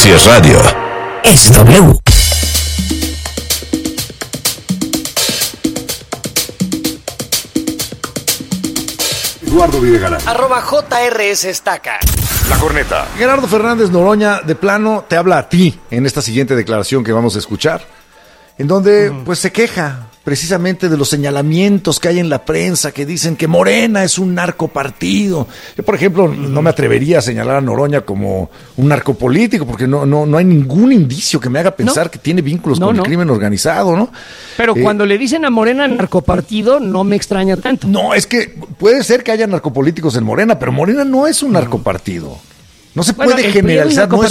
Si es radio, es W. Eduardo Videgaray. @JRS Estaca. La Corneta. Gerardo Fernández Noroña, de plano, te habla a ti en esta siguiente declaración que vamos a escuchar, en donde pues se queja precisamente de los señalamientos que hay en la prensa que dicen que Morena es un narcopartido. Yo, por ejemplo, no me atrevería a señalar a Noroña como un narcopolítico, porque no hay ningún indicio que me haga pensar que tiene vínculos con el crimen organizado, ¿no? Pero cuando le dicen a Morena narcopartido, no me extraña tanto. No, es que puede ser que haya narcopolíticos en Morena, pero Morena no es un narcopartido. No se puede generalizar, no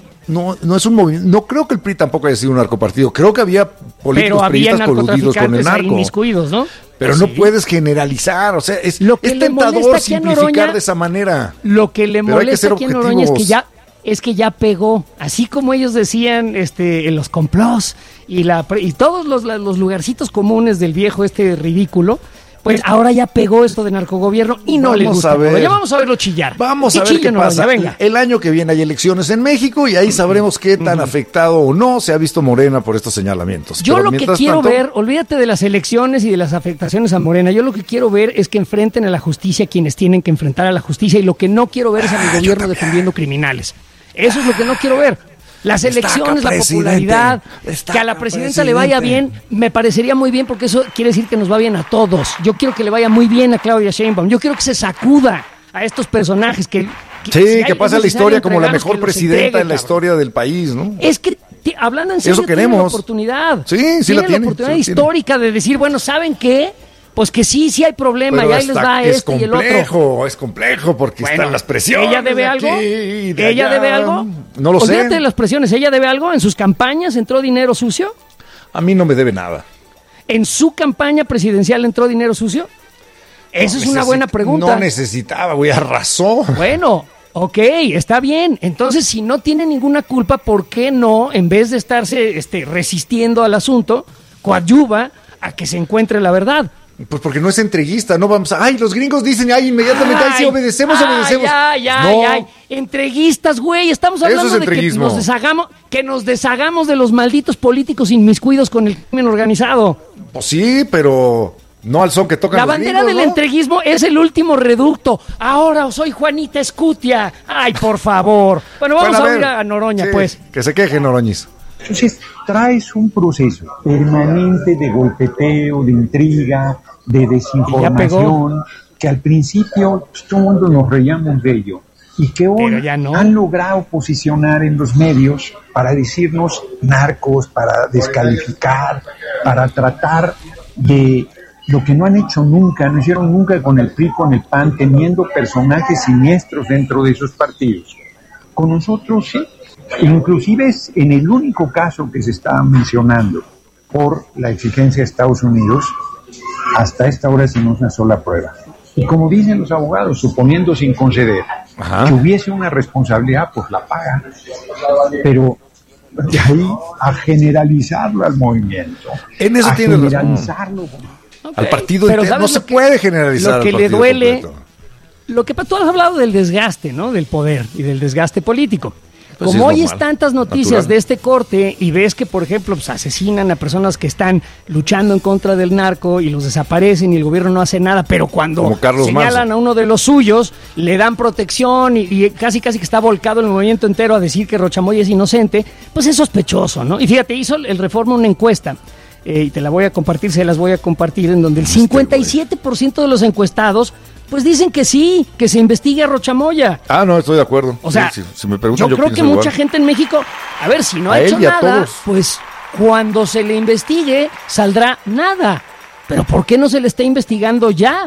es un movimiento. No creo que el PRI tampoco haya sido un narcopartido. Creo que había políticos priistas coludidos con el narco. Inmiscuidos, ¿no? Pero no puedes generalizar, o sea, es tentador simplificar de esa manera. Lo que le molesta aquí a Noroña es que ya pegó, así como ellos decían en los complots y todos los lugarcitos comunes del viejo ridículo. Pues ahora ya pegó esto de narcogobierno y no le gusta. Ya vamos a verlo chillar. Vamos a ver qué pasa. Venga. El año que viene hay elecciones en México y ahí sabremos qué tan afectado o no se ha visto Morena por estos señalamientos. Yo lo que quiero ver, olvídate de las elecciones y de las afectaciones a Morena, yo lo que quiero ver es que enfrenten a la justicia quienes tienen que enfrentar a la justicia, y lo que no quiero ver es a mi gobierno defendiendo criminales. Eso es lo que no quiero ver. Las elecciones, la popularidad, que a la presidenta le vaya bien, me parecería muy bien, porque eso quiere decir que nos va bien a todos. Yo quiero que le vaya muy bien a Claudia Sheinbaum. Yo quiero que se sacuda a estos personajes que pasa la historia como la mejor presidenta en la historia del país, ¿no? Es que, hablando en serio, tienen la oportunidad. Sí, la tienen. La oportunidad histórica de decir, bueno, ¿saben qué? Pues que sí hay problema, pero y ahí les va y el otro. Es complejo porque están las presiones. ¿Ella debe algo? ¿Ella debe algo? No lo sé. Olvídate de las presiones. ¿Ella debe algo? ¿En sus campañas entró dinero sucio? A mí no me debe nada. ¿En su campaña presidencial entró dinero sucio? Esa es una buena pregunta. No necesitaba, güey, arrasó. Bueno, ok, está bien. Entonces, si no tiene ninguna culpa, ¿por qué no, en vez de estarse resistiendo al asunto, coadyuva a que se encuentre la verdad? Pues porque no es entreguista, no vamos a... los gringos dicen, inmediatamente, sí, obedecemos. Entreguistas, güey, estamos hablando de que nos deshagamos de los malditos políticos inmiscuidos con el crimen organizado. Pues sí, pero no al son que tocan la bandera gringos, del entreguismo es el último reducto. Ahora soy Juanita Escutia. Ay, por favor. Bueno, vamos a oír a Noroña, pues. Que se queje, Noroñis. Entonces, traes un proceso permanente de golpeteo, de intriga, de desinformación, que al principio todo el mundo nos reíamos de ello, y que hoy han logrado posicionar en los medios para decirnos narcos, para descalificar, para tratar de lo que no han hecho nunca, no hicieron nunca con el PRI, con el PAN, teniendo personajes siniestros dentro de esos partidos. Con nosotros sí. Inclusive es en el único caso que se está mencionando por la exigencia de Estados Unidos, hasta esta hora sin una sola prueba. Y como dicen los abogados, suponiendo sin conceder que hubiese una responsabilidad, pues la pagan. Pero de ahí a generalizarlo al movimiento, en eso tiene generalizarlo al partido entero, no se puede generalizar. Lo que le duele, tú has hablado del desgaste, ¿no? Del poder y del desgaste político. Pues como oyes tantas noticias de este corte y ves que, por ejemplo, asesinan a personas que están luchando en contra del narco y los desaparecen y el gobierno no hace nada, pero cuando señalan a uno de los suyos, le dan protección y casi que está volcado el movimiento entero a decir que Rochamoya es inocente, pues es sospechoso, ¿no? Y fíjate, hizo el Reforma una encuesta, y se las voy a compartir, en donde el 57% de los encuestados pues dicen que sí, que se investigue a Rochamoya. No, estoy de acuerdo. O sea, si me preguntan, yo creo que mucha gente en México, a ver, si no ha hecho nada, pues cuando se le investigue saldrá nada. Pero ¿por qué no se le está investigando ya?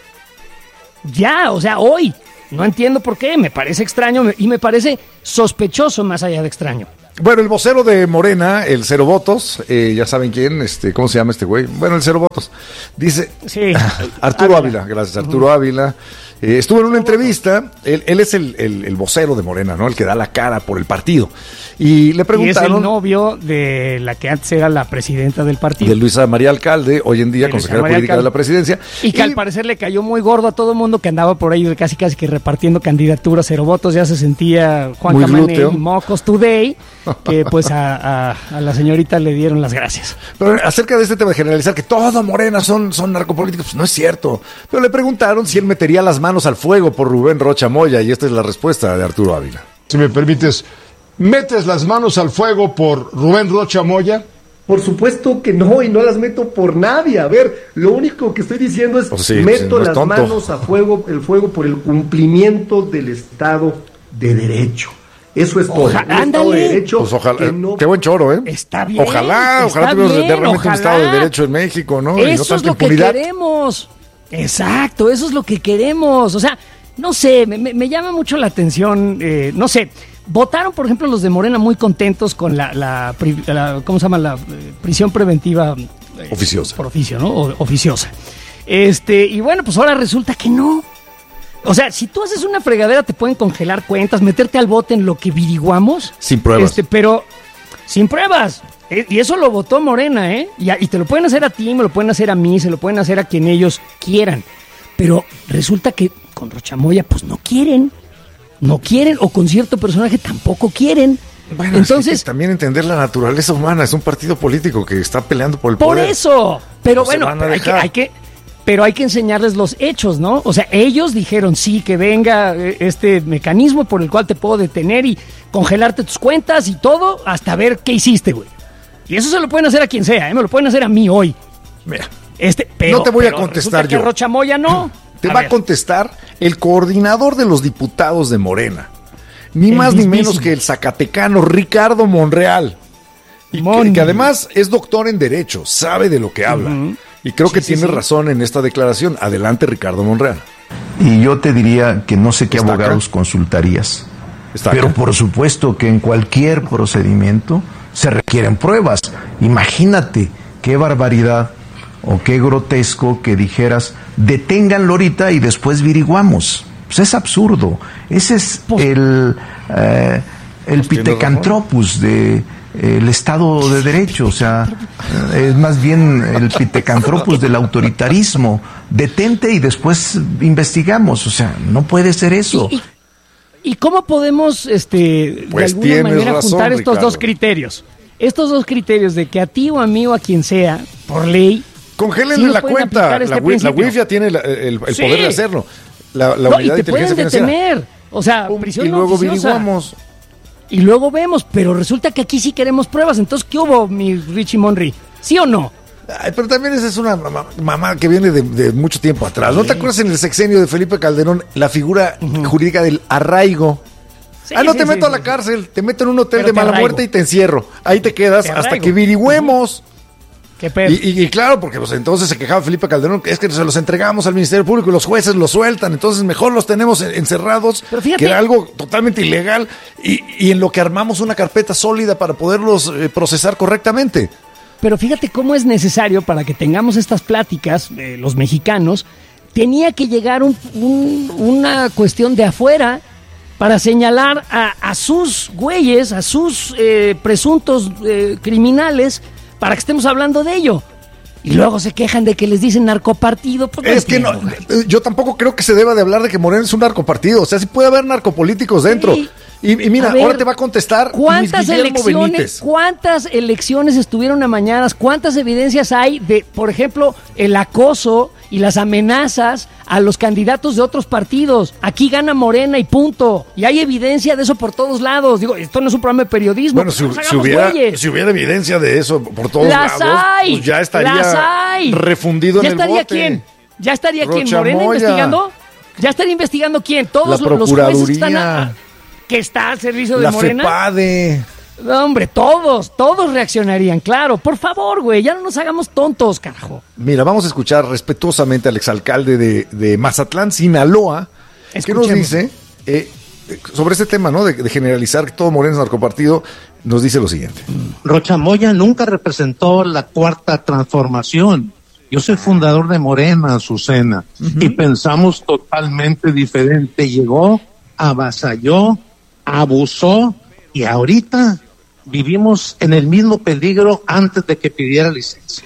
Ya, o sea, hoy. No entiendo por qué, me parece extraño y me parece sospechoso más allá de extraño. Bueno, el vocero de Morena, el Cero Votos, ya saben quién, ¿cómo se llama este güey? Bueno, el Cero Votos, dice Arturo Ávila, gracias, Arturo Ávila, Estuvo en una entrevista, él es el vocero de Morena, ¿no? El que da la cara por el partido. Y le preguntaron... Y es el novio de la que antes era la presidenta del partido. De Luisa María Alcalde, hoy en día consejera política de la presidencia. Y que al parecer le cayó muy gordo a todo el mundo que andaba por ahí casi que repartiendo candidaturas, cero votos, ya se sentía Juan Camané y Mocos Today, que pues a la señorita le dieron las gracias. Pero acerca de este tema de generalizar que todo Morena son narcopolíticos, pues no es cierto. Pero le preguntaron si él metería las manos al fuego por Rubén Rocha Moya, y esta es la respuesta de Arturo Ávila. Si me permites, ¿metes las manos al fuego por Rubén Rocha Moya? Por supuesto que no, y no las meto por nadie. A ver, lo único que estoy diciendo es meto las manos a fuego, el fuego por el cumplimiento del Estado de Derecho. Eso es todo. Estado de Derecho. Pues ojalá, no... Qué buen choro, ¿eh? Está bien. Ojalá tuviéramos realmente un Estado de Derecho en México, ¿no? Eso y no tanta es lo impunidad. que queremos. Exacto, eso es lo que queremos. O sea, no sé, me llama mucho la atención, no sé. Votaron, por ejemplo, los de Morena muy contentos con la ¿cómo se llama? La prisión preventiva oficiosa. Por oficio, ¿no? Oficiosa. Y bueno, pues ahora resulta que no. O sea, si tú haces una fregadera te pueden congelar cuentas, meterte al bote en lo que averiguamos. Sin pruebas. Pero sin pruebas. Y eso lo votó Morena, ¿eh? Y te lo pueden hacer a ti, me lo pueden hacer a mí, se lo pueden hacer a quien ellos quieran. Pero resulta que con Rocha Moya, pues no quieren, o con cierto personaje tampoco quieren. Bueno, entonces es que también entender la naturaleza humana, es un partido político que está peleando por el poder. Por eso, pero no bueno, pero hay que enseñarles los hechos, ¿no? O sea, ellos dijeron sí, que venga este mecanismo por el cual te puedo detener y congelarte tus cuentas y todo, hasta ver qué hiciste, güey. Y eso se lo pueden hacer a quien sea, me lo pueden hacer a mí hoy. Mira, pero, no te voy a contestar yo. Que Rocha Moya no. Te va a contestar el coordinador de los diputados de Morena. Ni más ni menos que el zacatecano Ricardo Monreal. Y que además es doctor en Derecho, sabe de lo que habla. Y creo que tiene razón en esta declaración. Adelante, Ricardo Monreal. Y yo te diría que no sé qué abogados consultarías. Pero por supuesto que en cualquier procedimiento se requieren pruebas. Imagínate qué barbaridad o qué grotesco que dijeras, deténganlo ahorita y después averiguamos. Pues es absurdo. Ese es el Pithecanthropus de el Estado de Derecho, o sea, es más bien el Pithecanthropus del autoritarismo. Detente y después investigamos, o sea, no puede ser eso. ¿Y cómo podemos, pues de alguna manera juntar estos dos criterios? Estos dos criterios de que a ti o a mí o a quien sea, por ley, congélenle la cuenta. La UIF ya tiene el poder de hacerlo. La unidad de inteligencia financiera. O sea, prisión y luego oficiosa. averiguamos. Y luego vemos, pero resulta que aquí sí queremos pruebas. Entonces, ¿qué hubo, mi Richie Monry? ¿Sí o no? Ay, pero también esa es una mamá que viene de mucho tiempo atrás. ¿No te acuerdas en el sexenio de Felipe Calderón la figura jurídica del arraigo? Sí, no te meto a la cárcel, te meto en un hotel de mala muerte y te encierro. Ahí te quedas hasta que averigüemos. ¿Qué pedo? Y claro, porque pues entonces se quejaba Felipe Calderón, es que se los entregamos al Ministerio Público y los jueces los sueltan, entonces mejor los tenemos encerrados, fíjate, que era algo totalmente ilegal, y en lo que armamos una carpeta sólida para poderlos procesar correctamente. Pero fíjate cómo es necesario para que tengamos estas pláticas, los mexicanos, tenía que llegar una cuestión de afuera para señalar a sus güeyes, a sus presuntos criminales, para que estemos hablando de ello. Y luego se quejan de que les dicen narcopartido. Pues es que no, yo tampoco creo que se deba de hablar de que Morena es un narcopartido. O sea, sí puede haber narcopolíticos dentro. Sí. Y mira, ahora te va a contestar ¿cuántas elecciones estuvieron amañadas? ¿Cuántas evidencias hay de, por ejemplo, el acoso y las amenazas a los candidatos de otros partidos? Aquí gana Morena y punto. Y hay evidencia de eso por todos lados. Digo, esto no es un programa de periodismo. Bueno, si hubiera evidencia de eso por todos lados, pues ya estaría refundido en el bote. ¿Ya estaría quién? ¿Morena investigando? ¿Ya estaría investigando quién? Todos los jueces están que está al servicio de Morena. La FEPADE. No, hombre, todos reaccionarían, claro. Por favor, güey, ya no nos hagamos tontos, carajo. Mira, vamos a escuchar respetuosamente al exalcalde de Mazatlán, Sinaloa, que nos dice, sobre este tema, ¿no? De generalizar que todo Morena es narcopartido, nos dice lo siguiente. Rocha Moya nunca representó la cuarta transformación. Yo soy fundador de Morena, Azucena, y pensamos totalmente diferente. Llegó, avasalló, abusó, y ahorita vivimos en el mismo peligro antes de que pidiera licencia.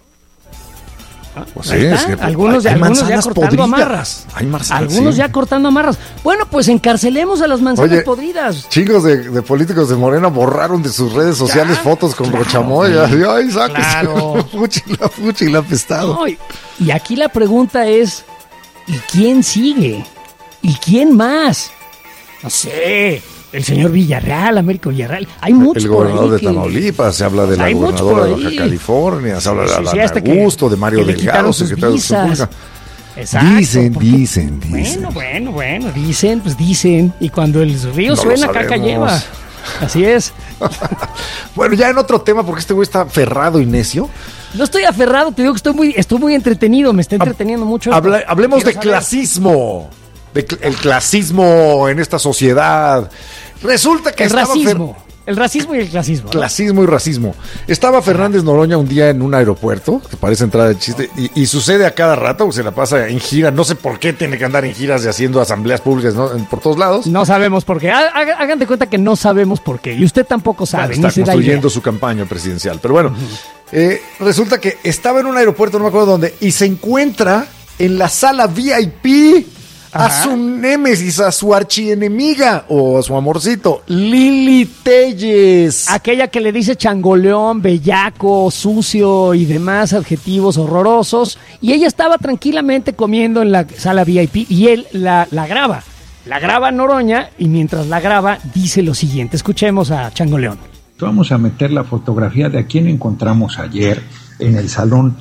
Pues sí, es que algunos ya cortando amarras. Algunos ya cortando amarras. Bueno, pues encarcelemos a las manzanas podridas. Chicos de políticos de Morena borraron de sus redes sociales fotos con Rochamoya. Ay, claro. Fuchi la apestado. No, y aquí la pregunta es, ¿y quién sigue? ¿Y quién más? No sé, el señor Villarreal, Américo Villarreal. Hay muchos. El gobernador de Tamaulipas, se habla de la gobernadora de Baja California, se habla de Adán Augusto, de Mario Delgado, secretario de República. Exacto. Dicen. Bueno, dicen. Y cuando el río suena, caca lleva. Así es. Bueno, ya en otro tema, porque este güey está aferrado y necio. No estoy aferrado, te digo que estoy muy entretenido, me está entreteniendo mucho. Hablemos de clasismo. El clasismo en esta sociedad. Resulta que el racismo y el clasismo. Clasismo y racismo. Estaba Fernández Noroña un día en un aeropuerto, que parece entrada de chiste, y sucede a cada rato, se la pasa en gira. No sé por qué tiene que andar en giras y haciendo asambleas públicas, ¿no? Por todos lados. No sabemos por qué. Hagan de cuenta que no sabemos por qué. Y usted tampoco sabe. Está construyendo su campaña presidencial. Pero bueno, resulta que estaba en un aeropuerto, no me acuerdo dónde, y se encuentra en la sala VIP a su némesis, a su archienemiga o a su amorcito, Lili Téllez. Aquella que le dice changoleón, bellaco, sucio y demás adjetivos horrorosos. Y ella estaba tranquilamente comiendo en la sala VIP y él la graba. La graba Noroña y mientras la graba dice lo siguiente. Escuchemos a Changoleón. Vamos a meter la fotografía de a quien encontramos ayer en el salón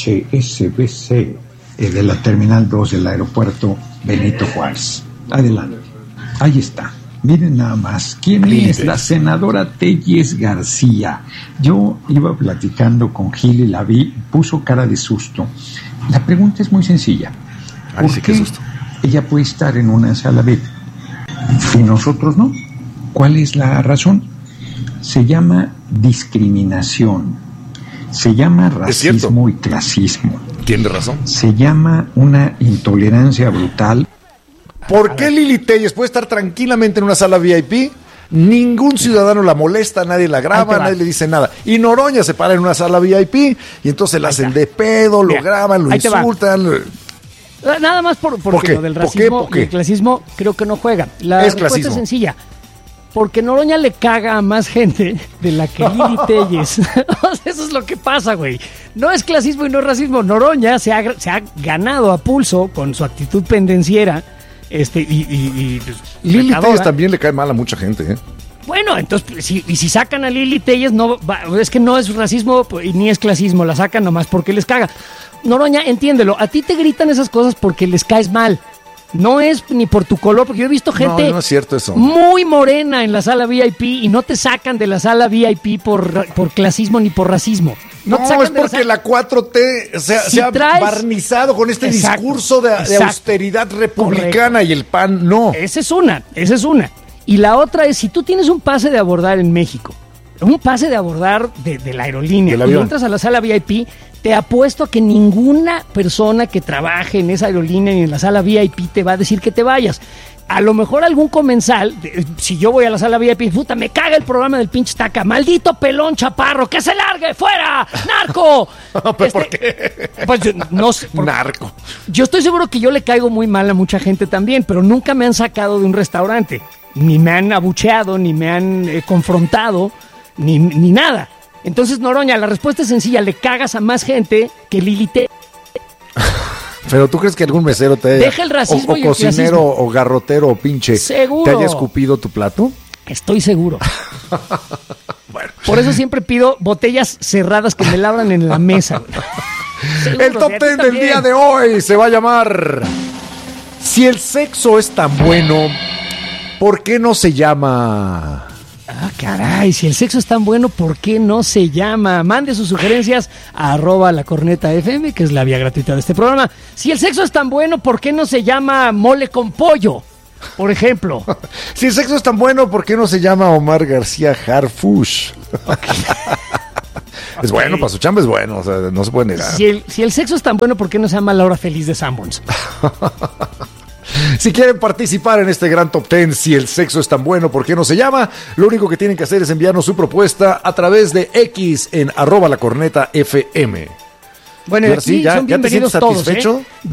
HSBC de la Terminal 2 del aeropuerto Benito Juárez. Adelante. Ahí está. Miren nada más. ¿Quién es la senadora Téllez García? Yo iba platicando con Gil y la vi, puso cara de susto. La pregunta es muy sencilla. ¿Por qué ella puede estar en una sala VIP y nosotros no? ¿Cuál es la razón? Se llama discriminación. Se llama racismo y clasismo. Tiene razón. Se llama una intolerancia brutal. ¿Por qué Lili Téllez puede estar tranquilamente en una sala VIP? Ningún ciudadano la molesta, nadie la graba, nadie le dice nada. Y Noroña se para en una sala VIP y entonces la hacen de pedo, lo graban, lo insultan. Nada más porque lo del racismo y el clasismo creo que no juegan. La respuesta es sencilla. Porque Noroña le caga a más gente de la que Lili Téllez. Eso es lo que pasa, güey. No es clasismo y no es racismo. Noroña se ha ganado a pulso con su actitud pendenciera. Lili Téllez también le cae mal a mucha gente, ¿eh? Bueno, entonces, si sacan a Lili Téllez, es que no es racismo ni es clasismo. La sacan nomás porque les caga. Noroña, entiéndelo. A ti te gritan esas cosas porque les caes mal. No es ni por tu color, porque yo he visto gente no es cierto eso. Muy morena en la sala VIP y no te sacan de la sala VIP por clasismo ni por racismo. No es porque la 4T se ha barnizado con este discurso de austeridad republicana. Correcto. Y el PAN no. Esa es una. Y la otra es, si tú tienes un pase de abordar en México, un pase de abordar de la aerolínea, y entras a la sala VIP, te apuesto a que ninguna persona que trabaje en esa aerolínea ni en la sala VIP te va a decir que te vayas. A lo mejor algún comensal, si yo voy a la sala VIP, puta, me caga el programa del pinche Taca, maldito pelón chaparro, que se largue, fuera, narco. ¿Por qué? Pues no sé. Narco. Yo estoy seguro que yo le caigo muy mal a mucha gente también, pero nunca me han sacado de un restaurante, ni me han abucheado, ni me han confrontado, ni nada. Entonces, Noroña, la respuesta es sencilla, le cagas a más gente que Lili Téllez. Pero tú crees que algún mesero te haya, deja el racismo y el cocinero clasismo, o garrotero o pinche, seguro, te haya escupido tu plato? Estoy seguro. Bueno. Por eso siempre pido botellas cerradas que me la abran en la mesa. Seguro, el top 10 del día de hoy se va a llamar: si el sexo es tan bueno, ¿por qué no se llama? Ah, caray, si el sexo es tan bueno, ¿por qué no se llama? Mande sus sugerencias a @lacornetafm, que es la vía gratuita de este programa. Si el sexo es tan bueno, ¿por qué no se llama mole con pollo? Por ejemplo. Si el sexo es tan bueno, ¿por qué no se llama Omar García Harfush? Okay. Es bueno, para su chamba es bueno, o sea, no se puede negar. Si el sexo es tan bueno, ¿por qué no se llama la hora feliz de Sanborns? Si quieren participar en este gran top 10, si el sexo es tan bueno, ¿por qué no se llama? Lo único que tienen que hacer es enviarnos su propuesta a través de X en @lacornetafm. Bueno, y aquí sí, ¿ya te sientes satisfecho? Todos,